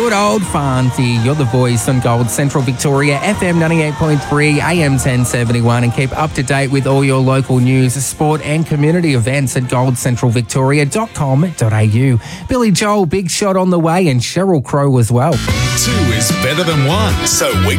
Good old Farnsey. You're the voice on Gold Central Victoria, FM 98.3, AM 1071, and keep up to date with all your local news, sport and community events at goldcentralvictoria.com.au. Billy Joel, Big Shot on the way, and Sheryl Crow as well. 2 is better than 1, so we